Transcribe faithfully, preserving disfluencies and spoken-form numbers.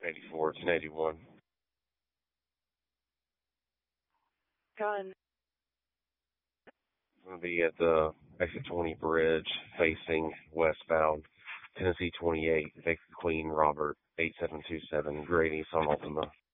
eighty-four, ten eighty-one. Gun. Going to be at the exit twenty bridge facing westbound. Tennessee twenty-eight, Texas Queen Robert, eight seven two seven, Great Nissan Altima.